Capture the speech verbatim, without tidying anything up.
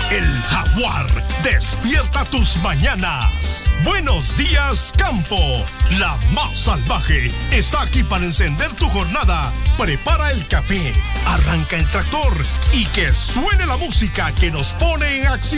El Jaguar despierta tus mañanas. Buenos días, campo. La más salvaje está aquí para encender tu jornada. Prepara el café, arranca el tractor y que suene la música que nos pone en acción.